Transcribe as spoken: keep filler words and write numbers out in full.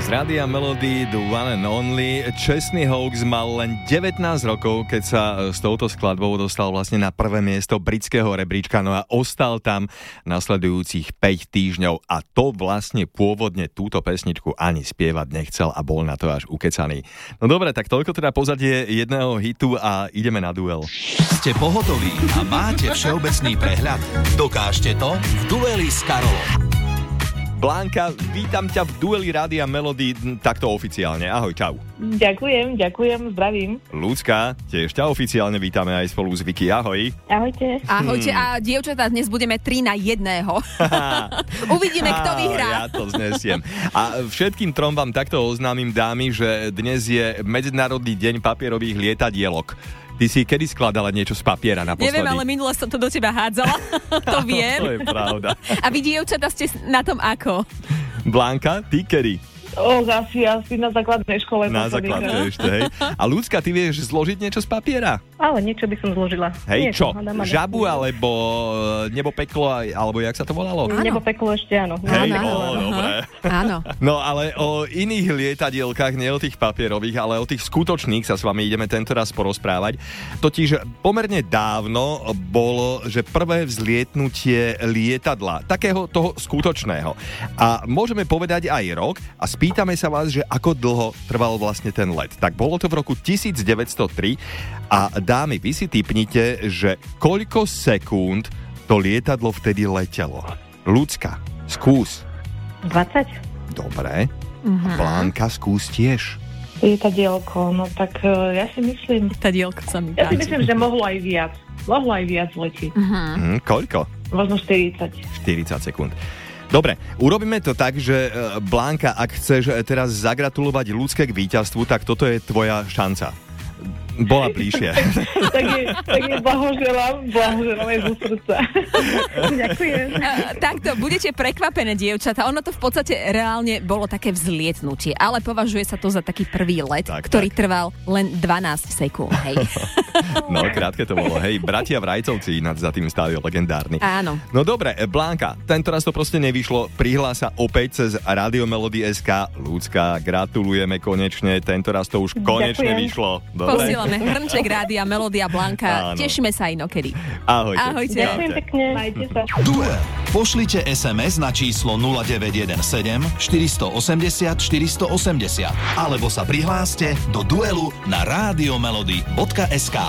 Rádia Melody, The One and Only. Čestný Hoax mal len devätnásť rokov, keď sa s touto skladbou dostal vlastne na prvé miesto britského rebríčka, no a ostal tam nasledujúcich päť týždňov a to vlastne pôvodne túto pesničku ani spievať nechcel a bol na to až ukecaný. No dobre, tak toľko teda pozadie jedného hitu a ideme na duel. Ste pohotoví a máte všeobecný prehľad? Dokážte to v dueli s Karolom. Blanka, vítam ťa v dueli Rádia Melody takto oficiálne. Ahoj, čau. Ďakujem, ďakujem, zdravím. Ľudská, tiež ťa oficiálne vítame aj spolu s Vicky. Ahoj. Ahojte. Ahojte a dievčatá, dnes budeme tri na jedného. Uvidíme, kto vyhrá. Ja to znesiem. A všetkým trom vám takto oznámim, dámy, že dnes je Medzinárodný deň papierových lietadielok. Ty si kedy skladala niečo z papiera naposledy? Neviem, ale minule som to do teba hádzala. To viem. To je pravda. A vy, dievčatá, ste na tom ako? Blanka, ty kedy? O, asi, asi na základnej škole. Na základnej ešte, hej. A Ľudská, ty vieš zložiť niečo z papiera? Ale niečo by som zložila. Hej, niečo, čo? hádam, Žabu, alebo nebo peklo, alebo jak sa to volalo? Áno. Nebo peklo ešte, áno. Hej, Áno, o, áno. dobre. Áno. No ale o iných lietadielkách, nie o tých papierových, ale o tých skutočných sa s vami ideme tento raz porozprávať. Totiž pomerne dávno bolo, že prvé vzlietnutie lietadla, takého toho skutočného. A môžeme povedať aj rok a spýtame sa vás, že ako dlho trval vlastne ten let. Tak bolo to v roku devätnásťstotri a dámy, vy si tipnite, že koľko sekúnd to lietadlo vtedy letelo. Ľudská, skús. dvadsať? Dobre. Uh-huh. Blanka, skús tiež. Lietadielko, no tak uh, ja si myslím... Tá dielko sa mi Ja si páči. myslím, že mohlo aj viac. Mohlo aj viac letiť. Uh-huh. Hm, koľko? Možno štyridsať. štyridsať sekúnd. Dobre, urobíme to tak, že Blanka, ak chceš teraz zagratulovať Ľudské k víťazstvu, tak toto je tvoja šanca. Bola bližšie. tak je, tak je blahoželám, blahoželám aj zo srdca. Ďakujem. Uh, takto, budete prekvapené, dievčatá. Ono to v podstate reálne bolo také vzlietnutie, ale považuje sa to za taký prvý let, tak, ktorý tak. trval len dvanásť sekúnd. Hej. No, krátke to bolo. Hej, bratia Vrajcovci ináč za tým stáli legendárny. Áno. No dobre, Blanka, tento raz to proste nevyšlo. Prihlása opäť cez Radio Melody bodka es ká. Ľudská, gratulujeme konečne. Tento raz to už konečne Ďakujem. vyšlo. Dobre. Posílame hrnček Rádia Melody a Blanka. Áno. Tešíme sa inokedy. Ahojte. Ahojte. Ďakujem pekne. Majte sa. Duel. Pošlite es em es na číslo nula deväť jeden sedem štyri osem nula štyri osem nula alebo sa prihláste do duelu na radio melody bodka es ká.